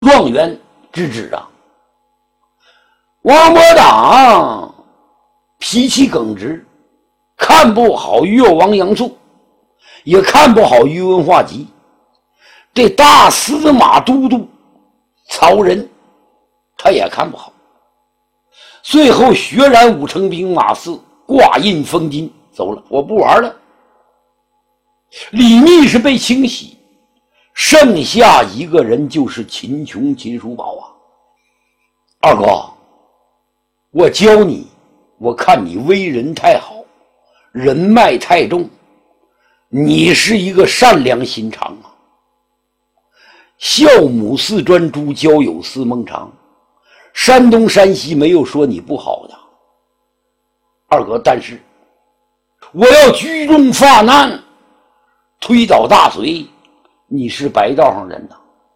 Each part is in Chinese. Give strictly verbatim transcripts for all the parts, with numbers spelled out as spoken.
状元之子啊。王伯党脾气耿直，看不好越王杨素，也看不好宇文化及。这大司马都督曹仁他也看不好，最后血染五城兵马司，挂印封金走了，我不玩了。李密是被清洗，剩下一个人就是秦琼秦叔宝啊。二哥，我教你，我看你为人太好，人脉太重，你是一个善良心肠啊。孝母似专诸，交友似孟尝，山东山西没有说你不好的。二哥，但是我要居中发难，推倒大隋，你是白道上人呐。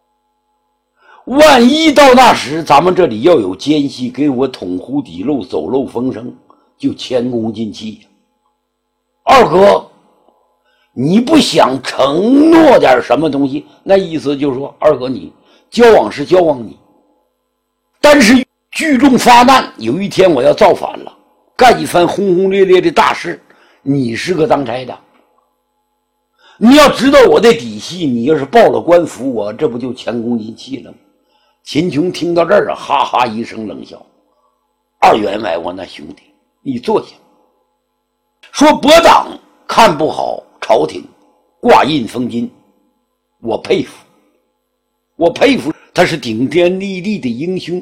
万一到那时咱们这里要有奸细给我捅窟底漏，走漏风声，就前功尽弃呀。二哥，你不想承诺点什么东西？那意思就是说，二哥你交往是交往你，但是聚众发难，有一天我要造反了，干一番轰轰烈烈的大事，你是个当差的，你要知道我的底细，你要是报了官服，我这不就前功尽弃了吗？秦琼听到这儿啊，哈哈一声冷笑。二员外，我那兄弟，你坐下。说伯党看不好朝廷，挂印封金，我佩服，我佩服，他是顶天立地的英雄。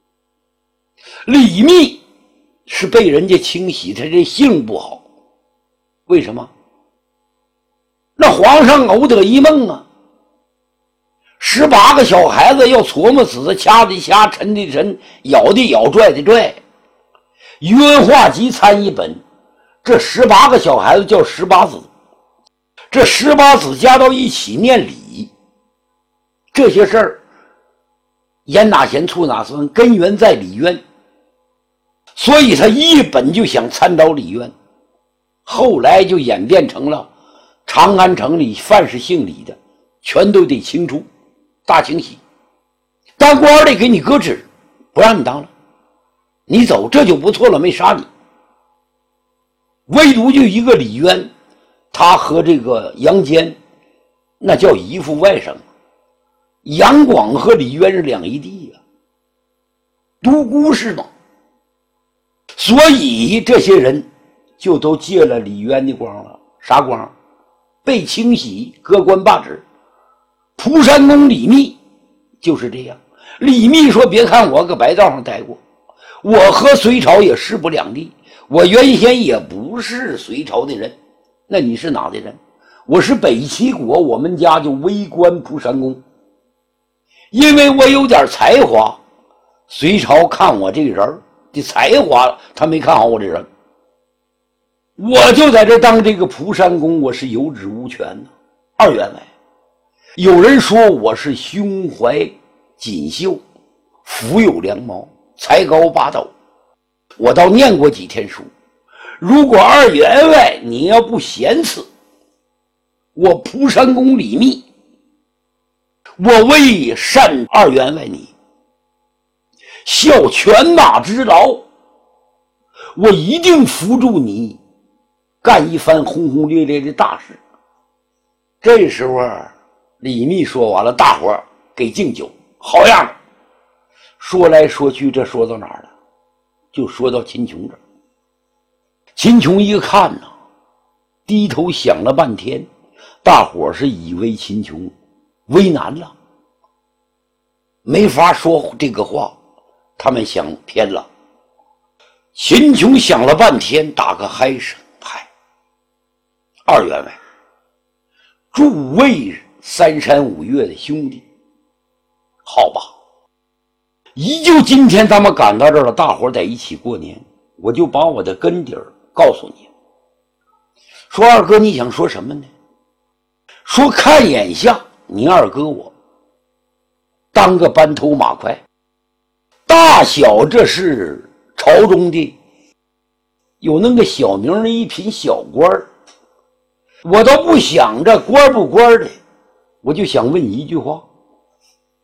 李密是被人家清洗，他这性不好，为什么？那皇上偶得一梦啊，十八个小孩子要琢磨死，掐的掐，沉的沉，咬的咬，拽的拽。宇文化及参一本，这十八个小孩子叫十八子，这十八子加到一起念礼，这些事儿言哪贤处哪酸，根源在李渊，所以他一本就想参照李渊，后来就演变成了长安城里凡是姓李的全都得清除，大清洗，当官的给你搁置，不让你当了，你走这就不错了，没杀你。唯独就一个李渊，他和这个杨坚那叫姨父外甥，杨广和李渊是两一地呀、啊，独孤是嘛，所以这些人就都借了李渊的光了。啥光？被清洗，革官罢职。蒲山公李密就是这样。李密说：“别看我搁白道上待过，我和隋朝也势不两立。我原先也不是隋朝的人，那你是哪的人？我是北齐国，我们家就微官蒲山公。因为我有点才华，隋朝看我这个人的才华，他没看好我这人。我就在这当这个蒲山公，我是有职无权的。二员外，有人说我是胸怀锦绣，腹有良毛，才高八斗，我倒念过几天书。如果二员外你要不嫌此，我蒲山公李密，我为善二员外你，效犬马之劳，我一定扶助你干一番轰轰烈烈的大事。这时候李密说完了，大伙儿给敬酒，好样的。说来说去，这说到哪儿了？就说到秦琼这儿。秦琼一看呢，低头想了半天，大伙儿是以为秦琼为难了，没法说这个话，他们想偏了。秦琼想了半天，打个嗨声：“嗨，二员外，诸位三山五岳的兄弟，好吧，依旧今天咱们赶到这儿了，大伙儿在一起过年，我就把我的根底儿告诉你。说二哥你想说什么呢？说看眼下你二哥我当个班头马快，大小这是朝中的有那个小名的一品小官儿，我倒不想着官不官的，我就想问一句话：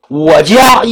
我家